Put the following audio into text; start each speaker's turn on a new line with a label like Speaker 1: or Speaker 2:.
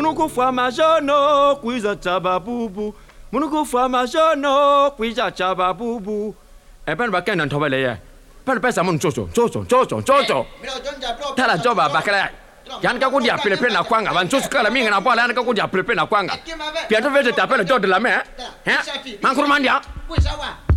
Speaker 1: Munuku fama jono kuiza chaba bubu. Munuku fama jono kuiza chaba bubu. Pen ba ken ntoba le ya. Pen pesa mun chocho. Tala joba bakala. Yan ka kundi apele pe na kwanga ban chocho kala minga na bola yan ka kundi apele pe na kwanga. Pia to vete tapele jodo la me. Hein? Mankuru mandia.